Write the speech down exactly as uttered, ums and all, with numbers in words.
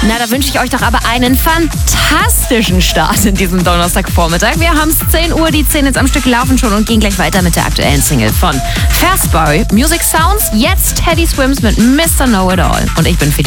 Na, da wünsche ich euch doch aber einen fantastischen Start in diesem Donnerstagvormittag. Wir haben es zehn Uhr, die zehn jetzt am Stück laufen schon und gehen gleich weiter mit der aktuellen Single von Fastboy, Music Sounds, jetzt Teddy Swims mit Mister Know It All. Und ich bin Feli.